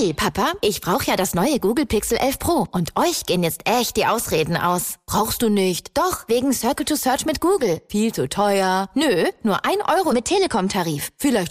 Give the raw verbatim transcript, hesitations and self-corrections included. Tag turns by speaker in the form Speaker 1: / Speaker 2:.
Speaker 1: Hey, Papa, ich brauche ja das neue Google Pixel elf Pro und euch gehen jetzt echt die Ausreden aus. Brauchst du nicht? Doch, wegen Circle to Search mit Google. Viel zu teuer. Nö, nur ein Euro mit Telekom-Tarif. Vielleicht